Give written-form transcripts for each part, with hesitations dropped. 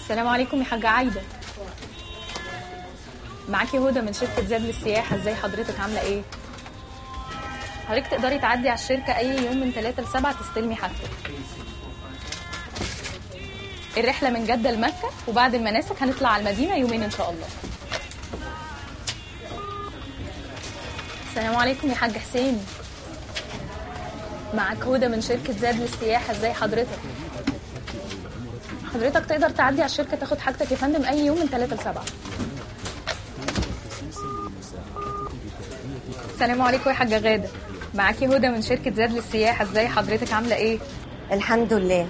السلام عليكم يا حاجة عايدة. معاكي هدى من شركة زاد للسياحة. ازاي حضرتك عاملة ايه؟ حضرتك تقدري تعدي على الشركة أي يوم من 3 ل 7 تستلمي حاجتك. الرحلة من جدة لمكة، وبعد المناسك هنطلع على المدينة يومين إن شاء الله. السلام عليكم يا حاج حسين. معاك هدى من شركة زاد للسياحة. ازاي حضرتك؟ حضرتك تقدر تعدي على الشركة تاخد حاجتك يا فندم أي يوم من 3 ل 7. السلام عليكم يا حاجة غادة. معاكي هدى من شركة زاد للسياحة. ازاي حضرتك عاملة ايه؟ الحمد لله.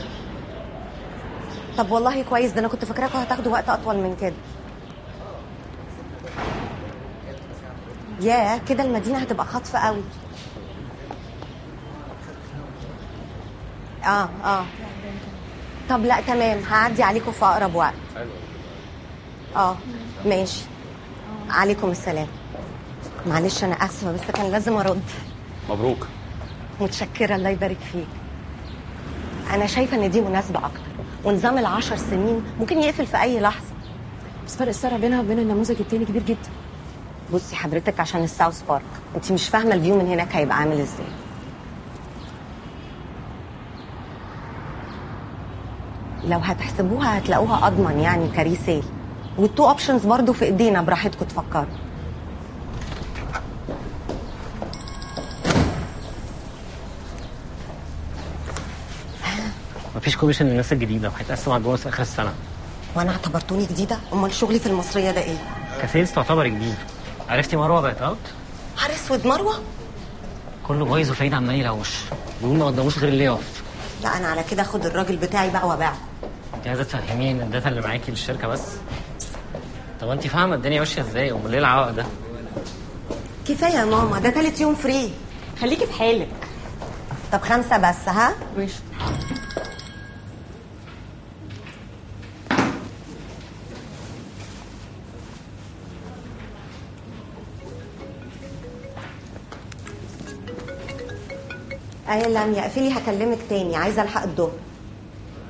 طب والله كويس، ده انا كنت فاكراكم هتاخدوا وقت اطول من كده. ياه، كده المدينة هتبقى خاطفة قوي. اه طب لا تمام، هعدي عليكم في اقرب وقت. ماشي. عليكم السلام. معلش انا اسفة، بس كان لازم ارد. مبروك. متشكرة، الله يبارك فيك. انا شايفة ان دي مناسبة اكتر، ونظام ال10 سنين ممكن يقفل في اي لحظة. بس فرق السعر بينها وبين النموذج التاني كبير جدا. بصي حضرتك، عشان الساوث بارك انت مش فاهمة الفيو من هناك هيبقى عامل ازاي. لو هتحسبوها هتلاقوها اضمن يعني كريسيل، والتو اوبشنز برضو في ايدينا، براحتكم تفكروا. مفيش كوميشن للناس الجديده، وهيتقسم على الجواز في اخر السنه. وانا اعتبرتوني جديده؟ امال شغلي في المصريه ده ايه؟ كسيلز تعتبر جديد. عرفتي مروه بقت اوت؟ نهار اسود، مروه؟ كله بايظ وفايد عمال يلوش، بيقولوا ما قداموش غير اللي يقف. لا انا على كده اخد الراجل بتاعي بقى وابيعه. انت عايزه تفهميني ان الداتا اللي معاكي للشركه بس؟ طب انت فاهمه الدنيا ماشيه ازاي؟ امال ليه العوق ده؟ كفايه يا ماما، ده تالت يوم فري، خليكي في حالك. طب 5 بس، ها؟ ماشي. ايه لميا، اقفلي هكلمك تاني، عايزه الحق الظهر.